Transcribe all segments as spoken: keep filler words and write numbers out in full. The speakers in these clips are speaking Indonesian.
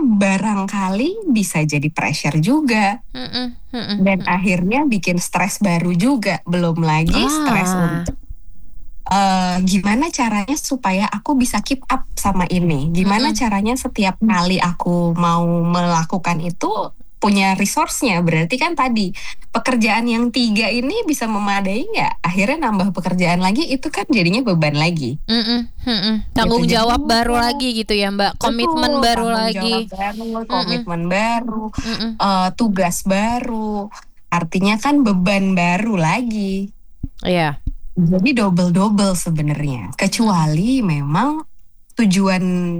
barangkali bisa jadi pressure juga. Mhm mhm Dan mhm. akhirnya bikin stres baru juga, belum lagi stres Ah. untuk, eee, gimana caranya supaya aku bisa keep up sama ini, gimana Mhm. caranya setiap kali aku mau melakukan itu punya resource-nya, berarti kan tadi, pekerjaan yang tiga ini bisa memadai nggak? Akhirnya nambah pekerjaan lagi, itu kan jadinya beban lagi. Mhm mhm. Gitu, Tanggung jadi jawab baru ya lagi gitu ya, Mbak, komitmen betul, baru tanggung jawab lagi. baru, Mhm. komitmen baru, Mhm. eee, tugas baru, artinya kan beban baru lagi. Iya. Jadi double-double sebenarnya, Mhm. kecuali memang tujuan,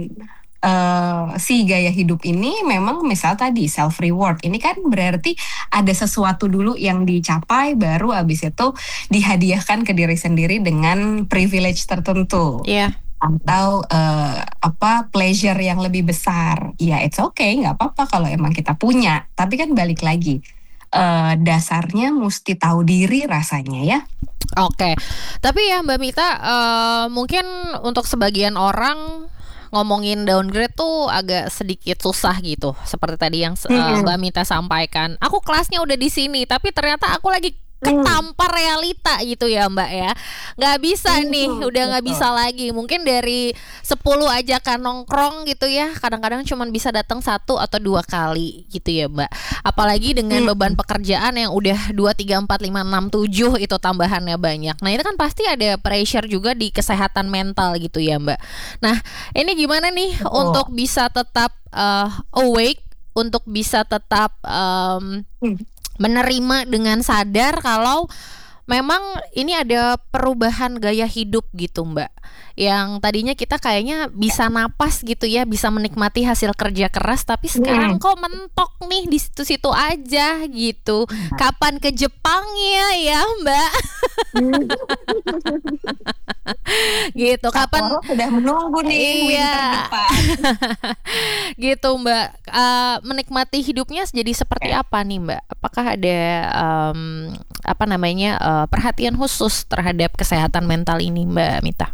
eee, si gaya hidup ini memang misal tadi self reward, ini kan berarti ada sesuatu dulu yang dicapai, baru habis itu dihadiahkan ke diri sendiri dengan privilege tertentu. Iya. Atau, eee, apa, pleasure yang lebih besar, ya it's okay, nggak papa kalau emang kita punya, tapi kan balik lagi, eee, dasarnya musti tahu diri rasanya ya. Oke, tapi ya Mbak Mita, eee, mungkin untuk sebagian orang ngomongin downgrade tuh agak sedikit susah gitu, seperti tadi yang s eee, Mhm. Mbak Mita sampaikan, "Aku kelasnya udah di sini, tapi ternyata aku lagi Mmm. ketampar realita," gitu ya, Mbak, ya. Nggak bisa nih, Mhm, udah nggak betul. bisa lagi, mungkin dari sepuluh ajakan nongkrong gitu ya, kadang-kadang cuman bisa datang satu atau dua kali gitu ya, Mbak. Apalagi dengan beban Mhm. pekerjaan yang udah dua, tiga, empat, lima, enam, tujuh itu tambahannya banyak. Nah, itu kan pasti ada pressure juga di kesehatan mental gitu ya, Mbak. Nah, ini gimana nih untuk Betul. bisa tetap, eee, awake, untuk bisa tetap, mmm, Mmm. menerima dengan sadar kalau memang ini ada perubahan gaya hidup gitu, Mbak. Yang tadinya kita kayaknya Ya. bisa napas gitu ya, bisa menikmati hasil kerja keras, tapi sekarang Mhm. kok mentok nih di situ-situ aja gitu. Iya. Kapan ke Jepangnya ya, Mbak? Mmm. Gitu, kapan Sapporo sudah menunggu nih winter iya. depan. Gitu, Mbak, eee, menikmati hidupnya jadi seperti Oke. apa nih, Mbak? Apakah ada, mmm, apa namanya, eee, perhatian khusus terhadap kesehatan mental ini, Mbak Mita?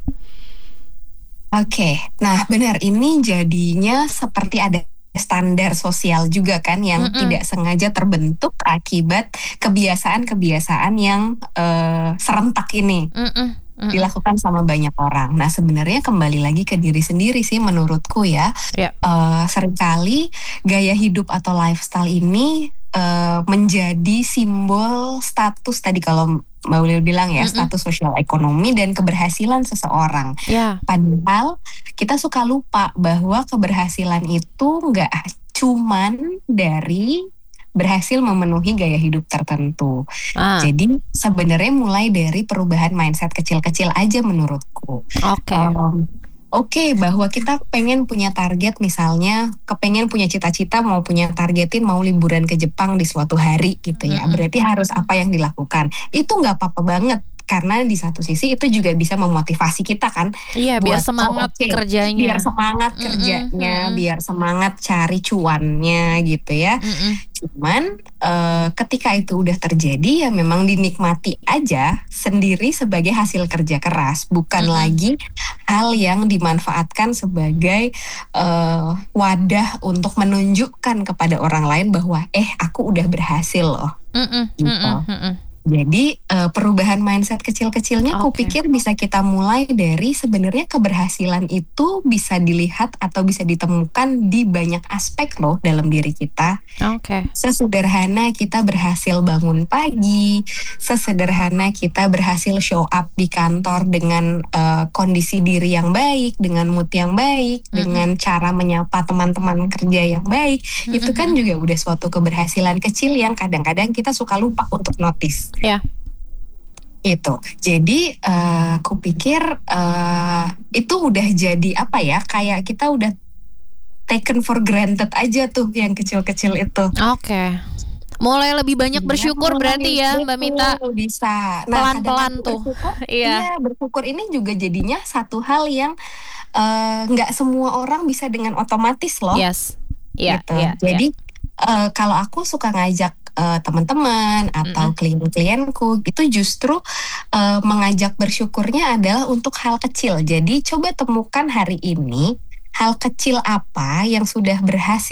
Oke, nah benar, ini jadinya seperti ada standar sosial juga kan yang Mhm. tidak sengaja terbentuk akibat kebiasaan-kebiasaan yang, eee, serentak ini, Mhm mhm. dilakukan sama banyak orang. Nah, sebenarnya kembali lagi ke diri sendiri sih menurutku ya, Ya. eee, seringkali gaya hidup atau lifestyle ini, eee, menjadi simbol status tadi kalau Mbak Ulil bilang ya, Mhm. status sosial ekonomi dan keberhasilan seseorang. Ya. Padahal kita suka lupa bahwa keberhasilan itu nggak cuman dari berhasil memenuhi gaya hidup tertentu. Ah. Jadi sebenarnya mulai dari perubahan mindset kecil-kecil aja menurutku. Oke. Mmm, oke, bahwa kita pengen punya target misalnya kepengen punya cita-cita mau punya targetin mau liburan ke Jepang di suatu hari gitu ya, Mhm. berarti harus apa yang dilakukan. Itu nggak papa banget, karena di satu sisi itu juga bisa memotivasi kita kan Iya, biar buat, "Oh semangat oke," biar kerjanya. semangat Mhm kerjanya, mhm. biar semangat cari cuannya gitu ya. Mhm. Cuman, eee, ketika itu udah terjadi ya memang dinikmati aja sendiri sebagai hasil kerja keras, bukan Mhm. lagi hal yang dimanfaatkan sebagai, eee, wadah untuk menunjukkan kepada orang lain bahwa, "Eh, aku udah berhasil loh." Mhm Gitu. mhm mhm. Jadi, eee, perubahan mindset kecil-kecilnya Oke. kupikir bisa kita mulai dari sebenarnya keberhasilan itu bisa dilihat atau bisa ditemukan di banyak aspek loh dalam diri kita. Oke. Sesederhana kita berhasil bangun pagi, sesederhana kita berhasil show up di kantor dengan, eee, kondisi diri yang baik, dengan mood yang baik, Mhm. dengan cara menyapa teman-teman kerja yang baik, Mhm itu kan mhm. juga udah suatu keberhasilan kecil yang kadang-kadang kita suka lupa untuk notice. Ya. Itu. Jadi, eee, kupikir, eee, itu udah jadi apa ya, kayak kita udah taken for granted aja tuh yang kecil-kecil itu. Oke. Mulai lebih banyak Iya, bersyukur berarti mulai. ya, Mbak Mita? Betul, bisa. Nah, Pelan-pelan kadang-kadang tuh, bersyukur iya. iya, bersyukur ini juga jadinya satu hal yang, eee, nggak semua orang bisa dengan otomatis loh, Yes. Iya gitu. iya iya. Jadi, eee, kalau aku suka ngajak, eee, teman-teman atau Mhm. klien-klienku, itu justru, eee, mengajak bersyukurnya adalah untuk hal kecil. Jadi coba temukan hari ini, hal kecil apa yang sudah berhasi